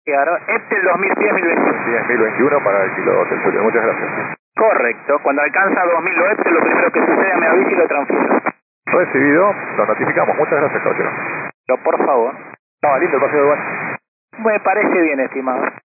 Claro, Eptel 2010-1021. 10.021 para el kilo Hotel Juliet. Muchas gracias. Correcto. Cuando alcanza 2000 lo Eptel, lo primero que sucede me avisa y lo transfiero. Recibido, lo notificamos. Muchas gracias, caballero. Pero por favor. Estaba lindo el paseo de Uruguay. Me parece bien, estimado.